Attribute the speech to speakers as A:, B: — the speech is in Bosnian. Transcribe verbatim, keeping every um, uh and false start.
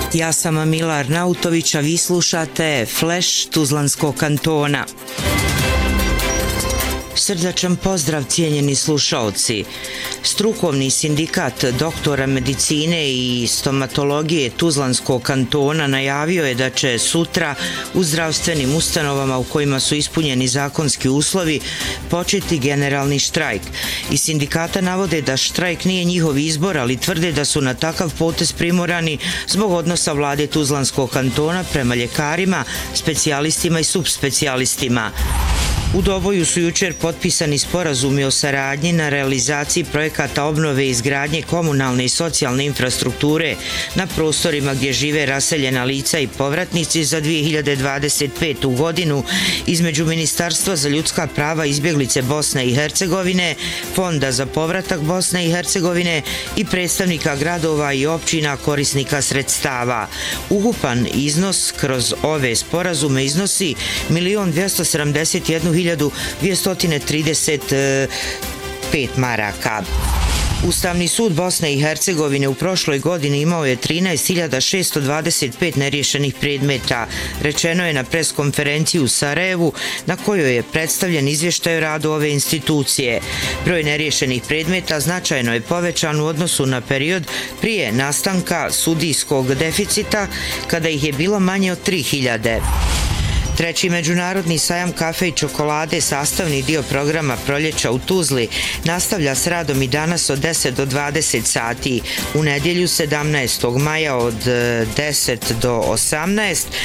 A: Ja sam Mila Arnautović, a vi slušate Flash Tuzlanskog kantona. Srdačan pozdrav, cijenjeni slušaoci. Strukovni sindikat doktora medicine i stomatologije Tuzlanskog kantona najavio je da će sutra u zdravstvenim ustanovama u kojima su ispunjeni zakonski uslovi početi generalni štrajk. Iz sindikata navode da štrajk nije njihov izbor, ali tvrde da su na takav potez primorani zbog odnosa vlade Tuzlanskog kantona prema ljekarima, specijalistima i subspecijalistima. U Doboju su jučer potpisani sporazumi o saradnji na realizaciji projekata obnove i izgradnje komunalne i socijalne infrastrukture na prostorima gdje žive raseljena lica i povratnici za dvije hiljade dvadeset petu. godinu između Ministarstva za ljudska prava i izbjeglice Bosne i Hercegovine, Fonda za povratak Bosne i Hercegovine i predstavnika gradova i općina korisnika sredstava. Ukupan iznos kroz ove sporazume iznosi milion dvjesto sedamdeset jednu hiljadu dvjesto trideset pet maraka. Ustavni sud Bosne i Hercegovine u prošloj godini imao je trinaest hiljada šesto dvadeset pet neriješenih predmeta, rečeno je na preskonferenciji u Sarajevu na kojoj je predstavljen izvještaj o radu ove institucije. Broj neriješenih predmeta značajno je povećan u odnosu na period prije nastanka sudijskog deficita kada ih je bilo manje od tri hiljade. Treći međunarodni sajam kafe i čokolade, sastavni dio programa Proljeća u Tuzli, nastavlja s radom i danas od deset do dvadeset sati. U nedjelju sedamnaestog maja od deset do osamnaest